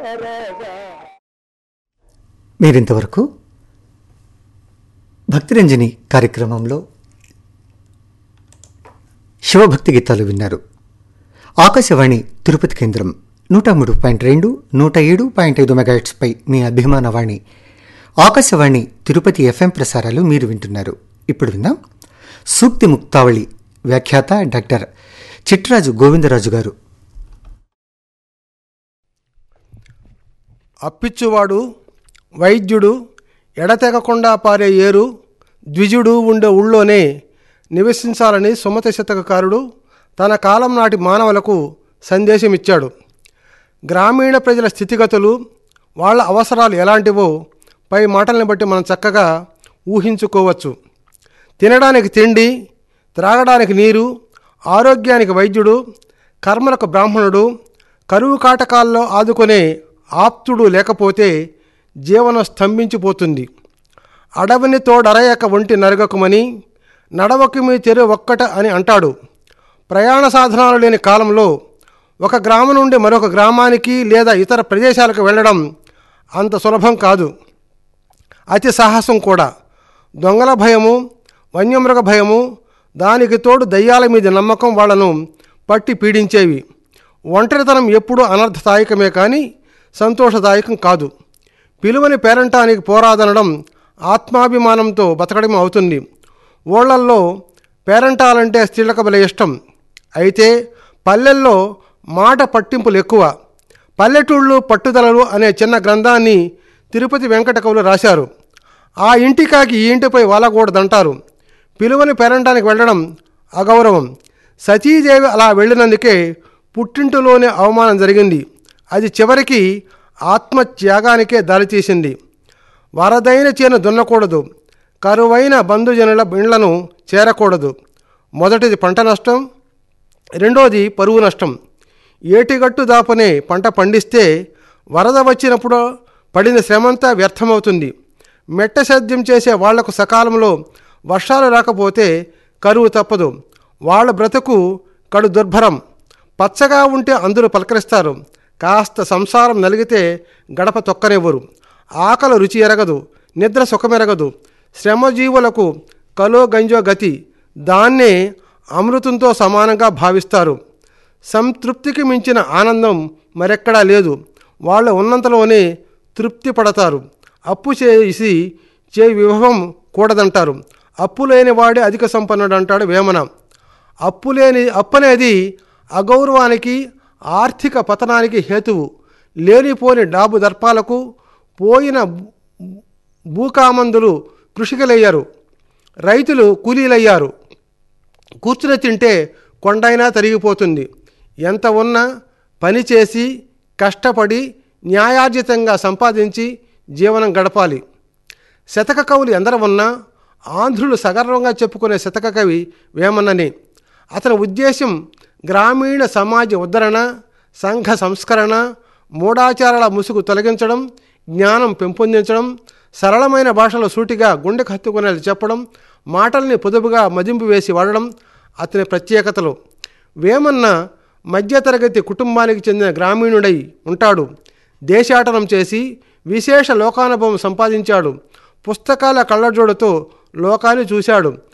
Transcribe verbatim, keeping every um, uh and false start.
మీరింతవరకు భక్తిరంజని కార్యక్రమంలో శివభక్తి గీతాలు విన్నారు. ఆకాశవాణి తిరుపతి కేంద్రం నూట మూడు పాయింట్ రెండు నూట ఏడు పాయింట్ ఐదు మెగాహెర్ట్స్పై మీ అభిమాన వాణి ఆకాశవాణి తిరుపతి ఎఫ్ఎం ప్రసారాలు మీరు వింటున్నారు. ఇప్పుడు విందాం సూక్తి ముక్తావళి. వ్యాఖ్యాత డాక్టర్ చిట్రాజు గోవిందరాజు గారు. అప్పిచ్చువాడు వైద్యుడు ఎడతెగకుండా పారే ఏరు ద్విజుడు ఉండే ఊళ్ళోనే నివసించాలని సుమత శతకకారుడు తన కాలం నాటి మానవులకు సందేశమిచ్చాడు. గ్రామీణ ప్రజల స్థితిగతులు, వాళ్ళ అవసరాలు ఎలాంటివో పై మాటల్ని బట్టి మనం చక్కగా ఊహించుకోవచ్చు. తినడానికి తిండి, త్రాగడానికి నీరు, ఆరోగ్యానికి వైద్యుడు, కర్మలకు బ్రాహ్మణుడు, కరువు కాటకాల్లో ఆదుకునే ఆప్తుడు లేకపోతే జీవనం స్తంభించిపోతుంది. అడవిని తోడరయక ఒంటి నరగకుమని నడవకి మీ తెరు ఒక్కట అని అంటాడు. ప్రయాణ సాధనాలు లేని కాలంలో ఒక గ్రామం నుండి మరొక గ్రామానికి లేదా ఇతర ప్రదేశాలకు వెళ్ళడం అంత సులభం కాదు, అతి సాహసం కూడా. దొంగల భయము, వన్యమృగ భయము, దానికి తోడు దయ్యాల మీద నమ్మకం వాళ్లను పట్టి పీడించేవి. ఒంటరితనం ఎప్పుడూ అనర్థదాయకమే కానీ సంతోషదాయకం కాదు. పిలువని పేరంటానికి పోరాదనడం ఆత్మాభిమానంతో బతకడం అవుతుంది. ఊళ్ళల్లో పేరంటాలంటే స్త్రీలకు భలే ఇష్టం. అయితే పల్లెల్లో మాట పట్టింపులు ఎక్కువ. పల్లెటూళ్ళు పట్టుదలలు అనే చిన్న గ్రంథాన్ని తిరుపతి వెంకట కవులు రాశారు. ఆ ఇంటికాకి ఈ ఇంటిపై వాలకూడదంటారు. పిలువని పేరంటానికి వెళ్ళడం అగౌరవం. సతీదేవి అలా వెళ్ళినందుకే పుట్టింటిలోనే అవమానం జరిగింది. అది చివరికి ఆత్మత్యాగానికే దారితీసింది. వరదైన చేను దున్నకూడదు, కరువైన బంధుజనుల ఇండ్లను చేరకూడదు. మొదటిది పంట నష్టం, రెండోది పరువు నష్టం. ఏటిగట్టు దాపునే పంట పండిస్తే వరద వచ్చినప్పుడు పడిన శ్రమంతా వ్యర్థమవుతుంది. మెట్ట సేద్యం చేసే వాళ్లకు సకాలంలో వర్షాలు రాకపోతే కరువు తప్పదు. వాళ్ళ బ్రతుకు కడు దుర్భరం. పచ్చగా ఉంటే అందరూ పలకరిస్తారు, కాస్త సంసారం నలిగితే గడప తొక్కనివ్వరు. ఆకలి రుచి ఎరగదు, నిద్ర సుఖమెరగదు. శ్రమజీవులకు కలో గంజో గతి. దాన్నే అమృతంతో సమానంగా భావిస్తారు. సంతృప్తికి మించిన ఆనందం మరెక్కడా లేదు. వాళ్ళు ఉన్నంతలోనే తృప్తి పడతారు. అప్పు చేసి చే విభవం కూడదంటారు. అప్పు లేని వాడే అధిక సంపన్నుడు అంటాడు వేమన. అప్పు లేని అప్పనేది అగౌరవానికి, ఆర్థిక పతనానికి హేతువు. లేనిపోని డాబు దర్పాలకు పోయిన భూకామందులు కృషికలయ్యారు, రైతులు కూలీలయ్యారు. కూర్చుని తింటే కొండైనా తరిగిపోతుంది. ఎంత ఉన్నా పనిచేసి కష్టపడి న్యాయార్జితంగా సంపాదించి జీవనం గడపాలి. శతక కవులు ఎందరు ఉన్నా ఆంధ్రులు సగర్వంగా చెప్పుకునే శతక కవి వేమన్నని. అతని ఉద్దేశం గ్రామీణ సమాజ ఉద్ధరణ, సంఘ సంస్కరణ, మూఢాచారాల ముసుగు తొలగించడం, జ్ఞానం పెంపొందించడం, సరళమైన భాషలో సూటిగా గుండెకు హత్తుకునేది చెప్పడం, మాటల్ని పొదుపుగా మదింపు వేసి వాడడం అతని ప్రత్యేకతలు. వేమన్న మధ్యతరగతి కుటుంబానికి చెందిన గ్రామీణుడై ఉంటాడు. దేశాటనం చేసి విశేష లోకానుభవం సంపాదించాడు. పుస్తకాల కళ్ళజోడుతో లోకాన్ని చూశాడు.